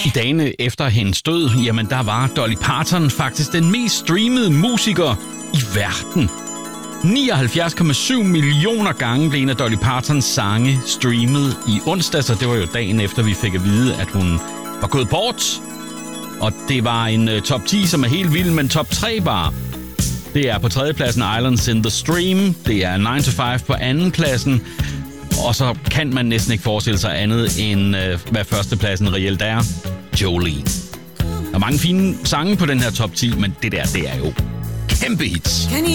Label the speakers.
Speaker 1: I dagene efter hendes død, jamen der var Dolly Parton faktisk den mest streamede musiker i verden. 79,7 millioner gange blev en af Dolly Partons sange streamet i onsdags, og det var jo dagen efter, vi fik at vide, at hun var gået bort. Og det var en top 10, som er helt vild, men top 3 bare. Det er på 3. pladsen Islands in the Stream, det er 9 to 5 på 2. pladsen, og så kan man næsten ikke forestille sig andet end, hvad 1. pladsen reelt er, Jolene. Der er mange fine sange på den her top 10, men det er jo kæmpe hits.